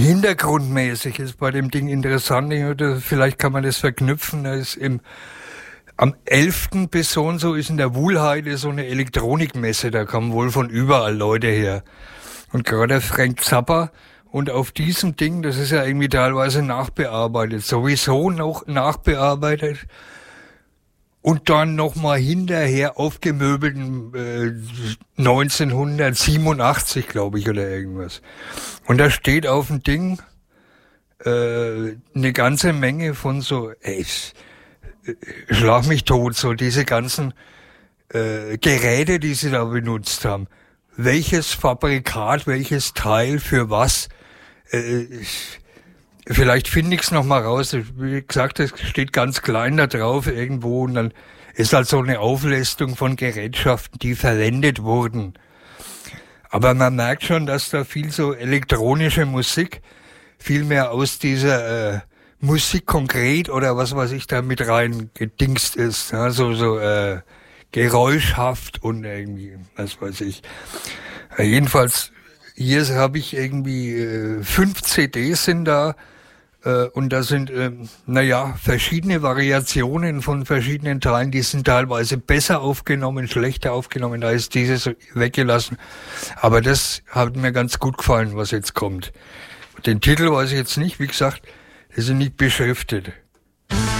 hintergrundmäßig ist bei dem Ding interessant. Vielleicht kann man das verknüpfen. Da ist am 11. bis so und so ist in der Wuhlheide so eine Elektronikmesse. Da kommen wohl von überall Leute her. Und gerade Frank Zappa. Und auf diesem Ding, das ist ja irgendwie teilweise nachbearbeitet, sowieso noch nachbearbeitet. Und dann nochmal hinterher aufgemöbelten 1987, glaube ich, oder irgendwas. Und da steht auf dem Ding eine ganze Menge von so, schlag mich tot, so diese ganzen Geräte, die sie da benutzt haben. Welches Fabrikat, welches Teil für was? Vielleicht finde ich es nochmal raus. Wie gesagt, es steht ganz klein da drauf irgendwo und dann ist halt so eine Auflistung von Gerätschaften, die verwendet wurden. Aber man merkt schon, dass da viel so elektronische Musik, viel mehr aus dieser Musik konkret oder was weiß ich da mit rein gedingst ist. Ja, so geräuschhaft und irgendwie, was weiß ich. Jedenfalls, hier habe ich irgendwie 5 CDs sind da. Und da sind, verschiedene Variationen von verschiedenen Teilen, die sind teilweise besser aufgenommen, schlechter aufgenommen, da ist dieses weggelassen. Aber das hat mir ganz gut gefallen, was jetzt kommt. Den Titel weiß ich jetzt nicht, wie gesagt, die sind nicht beschriftet.